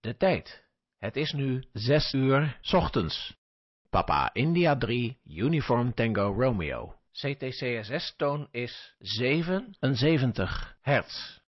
De tijd. Het is nu 6 uur 's ochtends. Papa India 3, Uniform Tango Romeo. CTCSS-toon is 77 hertz.